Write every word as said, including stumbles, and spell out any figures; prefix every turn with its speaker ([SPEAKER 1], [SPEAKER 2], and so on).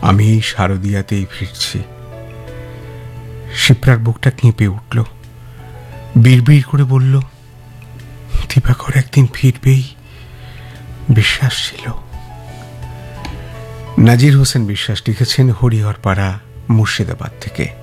[SPEAKER 1] আমি এই শারদিয়াতেই ফিরছি। শিপ্রার বুকটা কেঁপে উঠল, বিড়বিড় করে বলল, দিবাকর একদিন ফিরবেই, বিশ্বাস ছিল। নাজির হোসেন বিশ্বাস লিখেছেন হরিহরপাড়া, মুর্শিদাবাদ থেকে।